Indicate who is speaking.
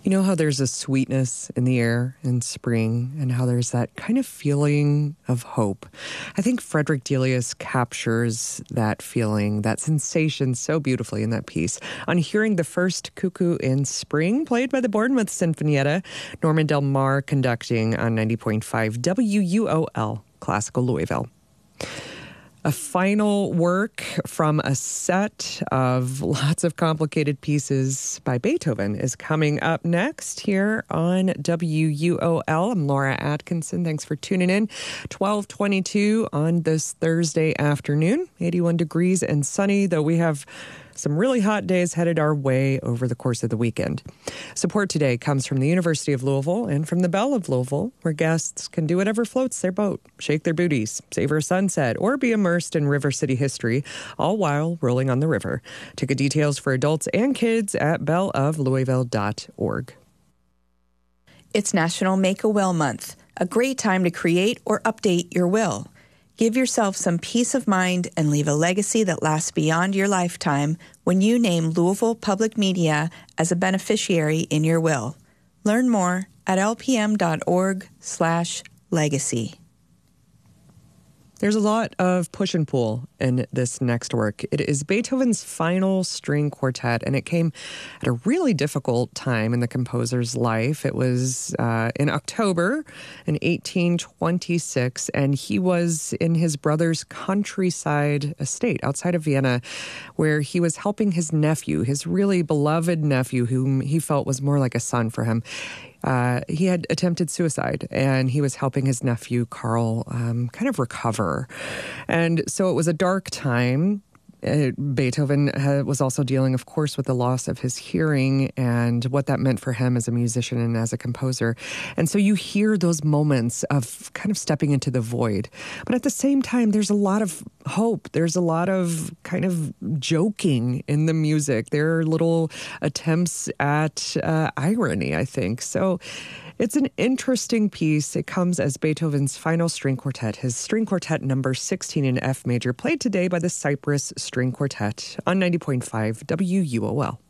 Speaker 1: You know how there's a sweetness in the air in spring and how there's that kind of feeling of hope? I think Frederick Delius captures that feeling, that sensation so beautifully in that piece. On hearing the first Cuckoo in Spring, played by the Bournemouth Sinfonietta, Norman Del Mar conducting on 90.5 WUOL, Classical Louisville. A final work from a set of lots of complicated pieces by Beethoven is coming up next here on WUOL. I'm Laura Atkinson. Thanks for tuning in. 12:22 on this Thursday afternoon. 81 degrees and sunny, though we have some really hot days headed our way over the course of the weekend. Support today comes from the University of Louisville and from the Belle of Louisville, where guests can do whatever floats their boat, shake their booties, savor a sunset, or be immersed in River City history, all while rolling on the river. Ticket details for adults and kids at belleoflouisville.org.
Speaker 2: It's National Make-A-Will Month, a great time to create or update your will. Give yourself some peace of mind and leave a legacy that lasts beyond your lifetime when you name Louisville Public Media as a beneficiary in your will. Learn more at lpm.org/legacy.
Speaker 1: There's a lot of push and pull in this next work. It is Beethoven's final string quartet, and it came at a really difficult time in the composer's life. It was in October in 1826, and he was in his brother's countryside estate outside of Vienna, where he was helping his nephew, his really beloved nephew, whom he felt was more like a son for him. He had attempted suicide, and he was helping his nephew, Carl, kind of recover. And so it was a dark time. Beethoven was also dealing, of course, with the loss of his hearing and what that meant for him as a musician and as a composer. And so you hear those moments of kind of stepping into the void. But at the same time, there's a lot of hope. There's a lot of kind of joking in the music. There are little attempts at irony, I think. So it's an interesting piece. It comes as Beethoven's final string quartet, his string quartet number 16 in F major, played today by the Cyprus String Quartet on 90.5 WUOL.